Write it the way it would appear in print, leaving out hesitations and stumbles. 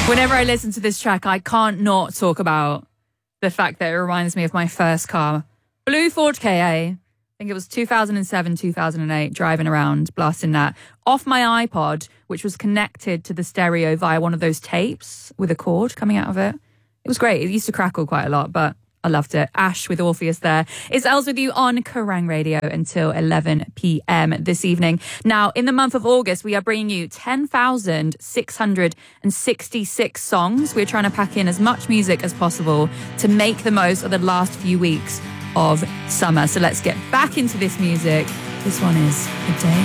Whenever I listen to this track, I can't not talk about the fact that it reminds me of my first car. Blue Ford KA. I think it was 2007, 2008, driving around, blasting that off my iPod, which was connected to the stereo via one of those tapes with a cord coming out of it. It was great. It used to crackle quite a lot, but I loved it. Ash with Orpheus there. It's Els with you on Kerrang Radio until 11 p.m. this evening. Now, in the month of August, we are bringing you 10,666 songs. We're trying to pack in as much music as possible to make the most of the last few weeks of summer. So let's get back into this music. This one is A Day